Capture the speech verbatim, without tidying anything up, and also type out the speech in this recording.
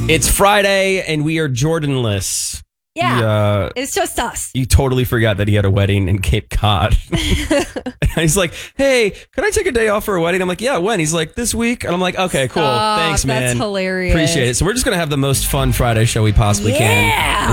It's Friday and we are Jordanless. Yeah, he, uh, it's just us. You totally forgot that he had a wedding in Cape Cod. He's like, hey, can I take a day off for a wedding? I'm like, yeah, when? He's like, this week. And I'm like, okay, cool. Stop, Thanks, man. That's hilarious. Appreciate it. So we're just going to have the most fun Friday show we possibly yeah. can.